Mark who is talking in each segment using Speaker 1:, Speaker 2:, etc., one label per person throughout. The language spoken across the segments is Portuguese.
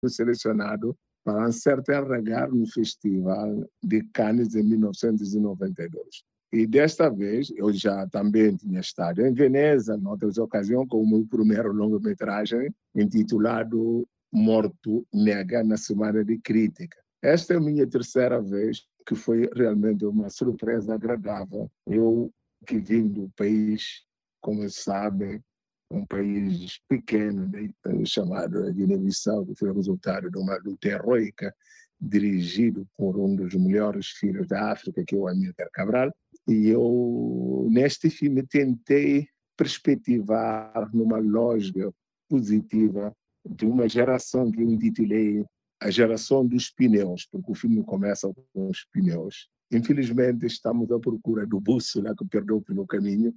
Speaker 1: selecionado para um certo lugar no Festival de Cannes em 1992. E desta vez, eu já também tinha estado em Veneza, em outras ocasiões, com o meu primeiro longa-metragem, intitulado Morto Nega, na Semana de Crítica. Esta é a minha terceira vez, que foi realmente uma surpresa agradável. Eu, que vim do país, como sabem, um país pequeno, né, chamado Guiné-Bissau, que foi o resultado de uma luta heroica dirigido por um dos melhores filhos da África, que é o Amílcar Cabral. E eu, neste filme, tentei perspectivar numa lógica positiva de uma geração que eu intitulei a geração dos pneus, porque o filme começa com os pneus. Infelizmente, estamos à procura do bússola que perdeu pelo caminho,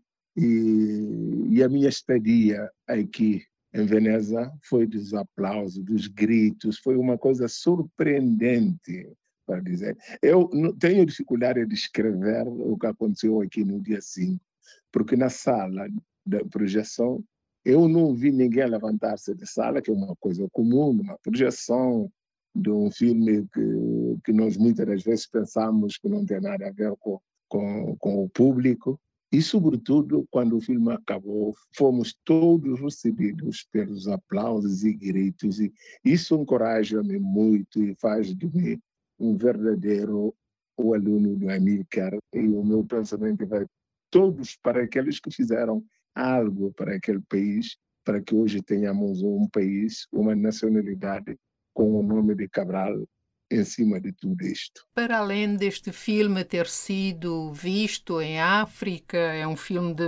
Speaker 1: e a minha estadia aqui em Veneza foi dos aplausos, dos gritos, foi uma coisa surpreendente, para dizer. Eu tenho dificuldade de escrever o que aconteceu aqui no dia 5, porque na sala da projeção eu não vi ninguém levantar-se de sala, que é uma coisa comum, uma projeção de um filme que nós muitas das vezes pensamos que não tem nada a ver com o público. E, sobretudo, quando o filme acabou, fomos todos recebidos pelos aplausos e gritos. E isso encoraja-me muito e faz de mim um verdadeiro aluno do Amílcar. E o meu pensamento vai todos para aqueles que fizeram algo para aquele país, para que hoje tenhamos um país, uma nacionalidade com o nome de Cabral em cima de tudo isto.
Speaker 2: Para além deste filme ter sido visto em África, é um filme de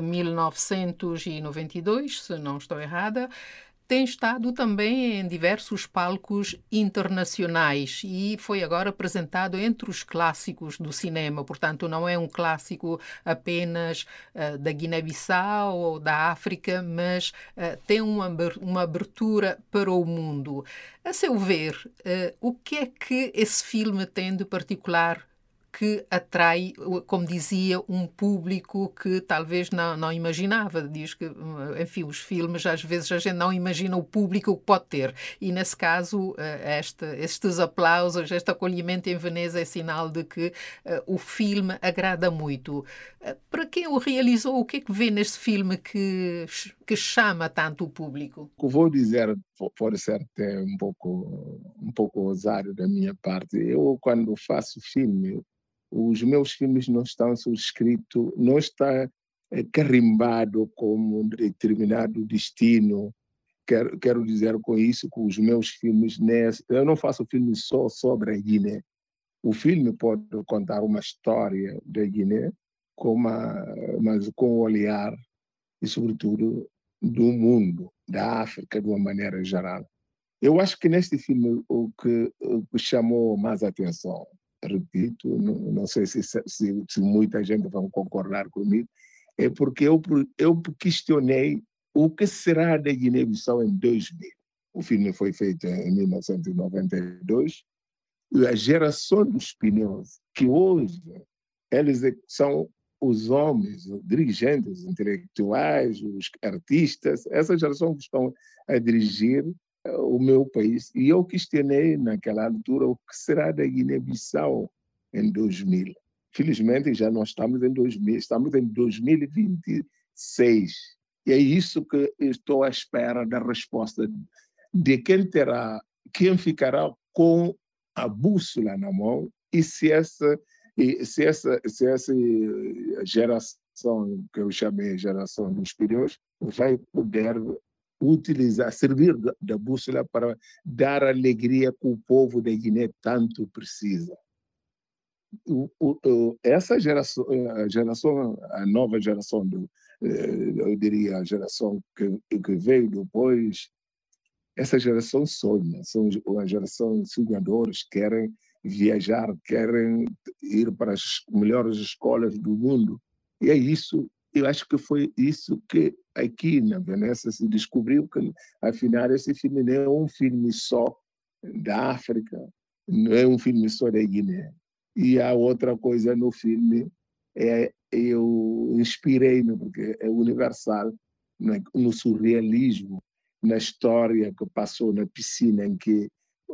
Speaker 2: 1992, se não estou errada, tem estado também em diversos palcos internacionais e foi agora apresentado entre os clássicos do cinema. Portanto, não é um clássico apenas da Guiné-Bissau ou da África, mas tem uma abertura para o mundo. A seu ver, o que é que esse filme tem de particular que atrai, como dizia, um público que talvez não imaginava? Diz que, enfim, os filmes, às vezes a gente não imagina o público que pode ter. E, nesse caso, estes aplausos, este acolhimento em Veneza é sinal de que o filme agrada muito. Para quem o realizou, o que é que vê neste filme que chama tanto o público?
Speaker 1: O que vou dizer pode ser até um pouco ousado da minha parte. Eu, quando faço filme, os meus filmes não estão subscritos, não está carimbado como um determinado destino. Quero dizer com isso que os meus filmes, eu não faço filmes só sobre a Guiné. O filme pode contar uma história da Guiné, mas com o olhar e, sobretudo, do mundo, da África, de uma maneira geral. Eu acho que neste filme o que chamou mais atenção, repito, não sei se muita gente vai concordar comigo, é porque eu questionei o que será da Guiné-Bissau em 2000. O filme foi feito em 1992 e a geração dos pneus, que hoje eles são os homens, os dirigentes os intelectuais, os artistas, essa geração que estão a dirigir o meu país. E eu questionei naquela altura o que será da Guiné-Bissau em 2000. Felizmente já não estamos em 2000, estamos em 2026. E é isso que estou à espera da resposta de quem ficará com a bússola na mão e se essa geração, que eu chamei geração dos pneus, vai poder servir da bússola para dar a alegria que o povo da Guiné tanto precisa. Essa a nova geração, eu diria a geração que veio depois, essa geração sonha, são uma geração de sonhadores, querem viajar, querem ir para as melhores escolas do mundo. E é isso, eu acho que foi isso que aqui na Veneza se descobriu, que afinal esse filme não é um filme só da África, não é um filme só da Guiné. E a outra coisa no filme eu inspirei-me, porque é universal, no surrealismo, na história que passou na piscina em que